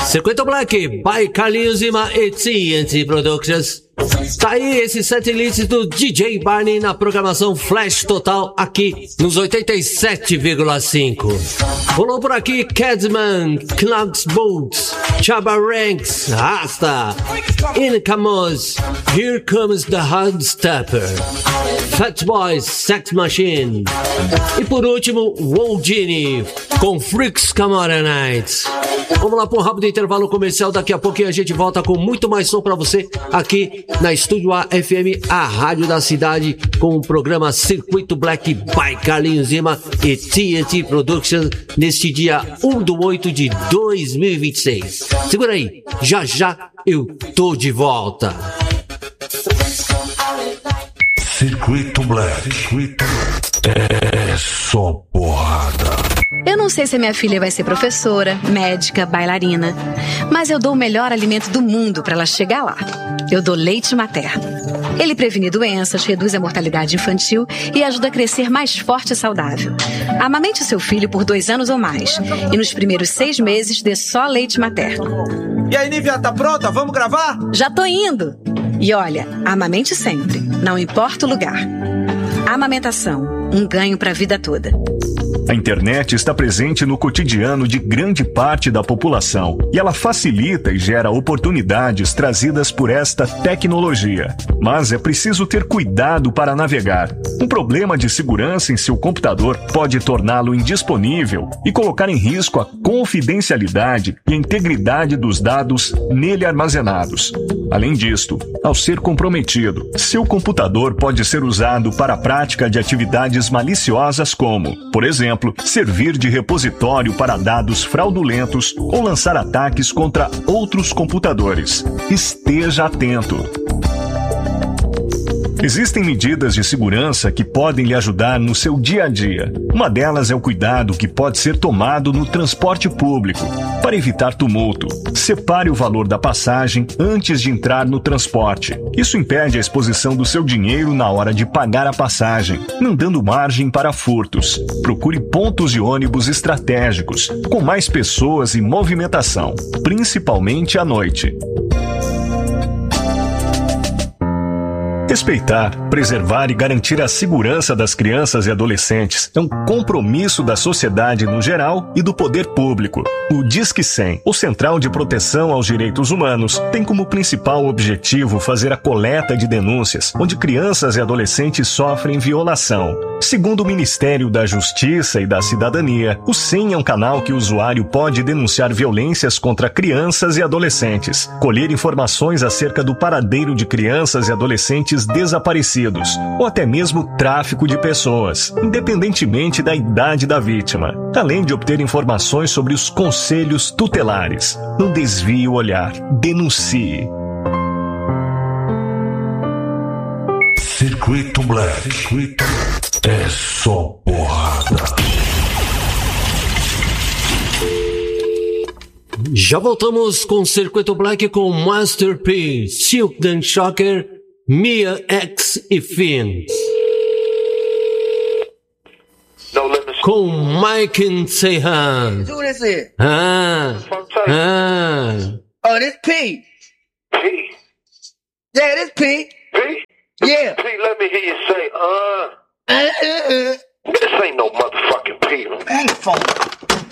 Circuito Black, by Carlinhos Lima e TNT Productions. Tá aí esses 7 hits do DJ Barney na programação Flash Total aqui nos 87,5. Rolou por aqui Cadman, Knocks Boots, Chaba Ranks, Rasta, Incamos, Here Comes the Hard Stepper, Fat Boys, Sex Machine. E por último, Woldini com Freaks Camara Nights. Vamos lá para um rápido intervalo comercial. Daqui a pouquinho a gente volta com muito mais som para você aqui na Estúdio A FM, a rádio da cidade, com o programa Circuito Black by Carlinhos Lima e TNT Productions neste dia 1/8 de 2026. Segura aí, já já eu tô de volta. Circuito Black. É só porrada. Eu não sei se a minha filha vai ser professora, médica, bailarina, mas eu dou o melhor alimento do mundo para ela chegar lá. Eu dou leite materno. Ele previne doenças, reduz a mortalidade infantil e ajuda a crescer mais forte e saudável. Amamente o seu filho por 2 anos ou mais e nos primeiros 6 meses dê só leite materno. E aí, Nívia, tá pronta? Vamos gravar? Já tô indo! E olha, amamente sempre, não importa o lugar. Amamentação, um ganho para a vida toda. A internet está presente no cotidiano de grande parte da população e ela facilita e gera oportunidades trazidas por esta tecnologia. Mas é preciso ter cuidado para navegar. Um problema de segurança em seu computador pode torná-lo indisponível e colocar em risco a confidencialidade e a integridade dos dados nele armazenados. Além disto, ao ser comprometido, seu computador pode ser usado para a prática de atividades maliciosas como, por exemplo, servir de repositório para dados fraudulentos ou lançar ataques contra outros computadores. Esteja atento. Existem medidas de segurança que podem lhe ajudar no seu dia a dia. Uma delas é o cuidado que pode ser tomado no transporte público. Para evitar tumulto, separe o valor da passagem antes de entrar no transporte. Isso impede a exposição do seu dinheiro na hora de pagar a passagem, não dando margem para furtos. Procure pontos de ônibus estratégicos, com mais pessoas e movimentação, principalmente à noite. Respeitar, preservar e garantir a segurança das crianças e adolescentes é um compromisso da sociedade no geral e do poder público. O Disque 100, o Central de Proteção aos Direitos Humanos, tem como principal objetivo fazer a coleta de denúncias onde crianças e adolescentes sofrem violação. Segundo o Ministério da Justiça e da Cidadania, o 100 é um canal que o usuário pode denunciar violências contra crianças e adolescentes, colher informações acerca do paradeiro de crianças e adolescentes desaparecidos, ou até mesmo tráfico de pessoas, independentemente da idade da vítima, além de obter informações sobre os conselhos tutelares. Não desvie o olhar, denuncie. Circuito Black. É só porrada. Já voltamos com Circuito Black com Master P, Silk Dan Shocker, Mia X e Finn. Com Mike and Sehan. Who this is? Oh, this P. P. Yeah, this P. P? Yeah. P, let me hear you say, This ain't no motherfucking P. Hang the phone.